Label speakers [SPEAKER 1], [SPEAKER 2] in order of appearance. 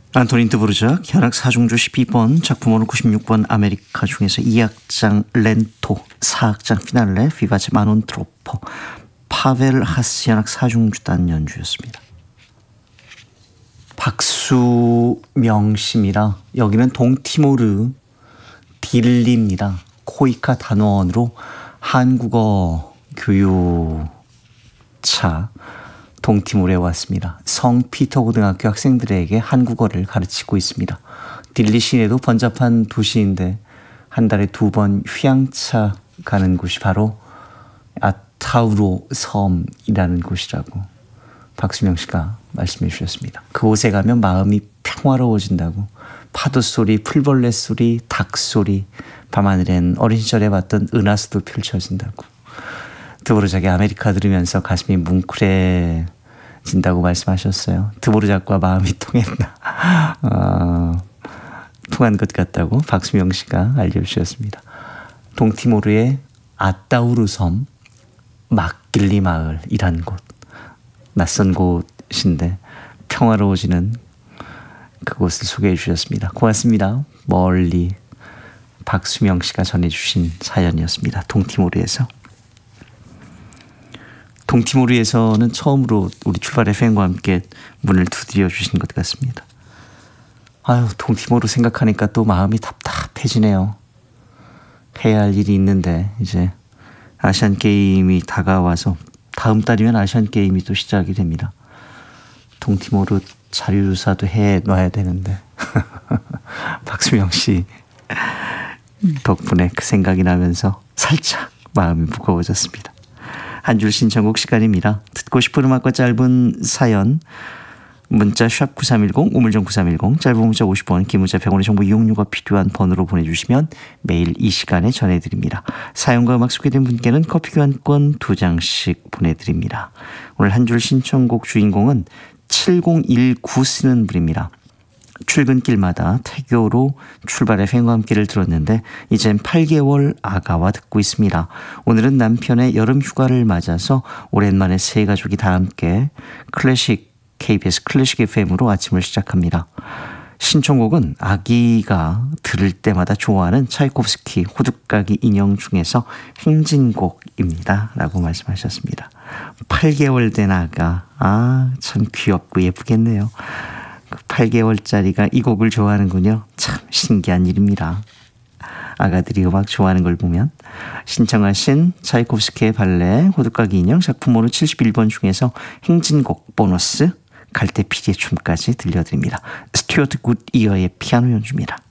[SPEAKER 1] 안토닌 드보르작 현악 4중조 12번 작품번호 96번 아메리카 중에서 2악장 렌토 4악장 피날레 비바체 마논 트로포 파벨 하스 현악 4중주단 연주였습니다. 박수명 씨입니다. 여기는 동티모르 딜리입니다. 코이카 단원으로 한국어 교육차 동티모르에 왔습니다. 성피터 고등학교 학생들에게 한국어를 가르치고 있습니다. 딜리 시내도 번잡한 도시인데 한 달에 2번 휴양차 가는 곳이 바로 아타우로 섬이라는 곳이라고 박수명 씨가 말씀해 주셨습니다. 그곳에 가면 마음이 평화로워진다고. 파도 소리, 풀벌레 소리, 닭 소리, 밤하늘엔 어린 시절에 봤던 은하수도 펼쳐진다고. 드보르작의 아메리카 들으면서 가슴이 뭉클해진다고 말씀하셨어요. 드보르작과 마음이 통했나 통한 것 같다고 박수명 씨가 알려주셨습니다. 동티모르의 아따우르 섬 막길리 마을이란 곳, 낯선 곳인데 평화로워지는 그곳을 소개해 주셨습니다. 고맙습니다. 멀리 박수명 씨가 전해주신 사연이었습니다. 동티모르에서는 처음으로 우리 출발 FM과 함께 문을 두드려 주신 것 같습니다. 아유, 동티모르 생각하니까 또 마음이 답답해지네요. 해야 할 일이 있는데 이제 아시안게임이 다가와서 다음 달이면 아시안게임이 또 시작이 됩니다. 동티모르 자료조사도 해놔야 되는데 박수명 씨 덕분에 그 생각이 나면서 살짝 마음이 무거워졌습니다. 한 줄 신청곡 시간입니다. 듣고 싶은 음악과 짧은 사연 문자 샵 9310 우물정 9310 짧은 문자 50원 긴 문자 100원의 정보 이용료가 필요한 번호로 보내주시면 매일 이 시간에 전해드립니다. 사연과 음악 소개된 분께는 커피 교환권 2장씩 보내드립니다. 오늘 한 줄 신청곡 주인공은 7019 쓰는 분입니다. 출근길마다 태교로 출발의 팬과 함께를 들었는데 이젠 8개월 아가와 듣고 있습니다. 오늘은 남편의 여름 휴가를 맞아서 오랜만에 세 가족이 다 함께 KBS 클래식 FM으로 아침을 시작합니다. 신청곡은 아기가 들을 때마다 좋아하는 차이코프스키 호두까기 인형 중에서 행진곡입니다. 라고 말씀하셨습니다. 8개월 된 아가, 참 귀엽고 예쁘겠네요. 8개월짜리가 이 곡을 좋아하는군요. 참 신기한 일입니다. 아가들이 음악 좋아하는 걸 보면. 신청하신 차이코프스키의 발레 호두까기 인형 작품번호 71번 중에서 행진곡 보너스 갈대피디의 춤까지 들려드립니다. 스튜어트 굿이어의 피아노 연주입니다.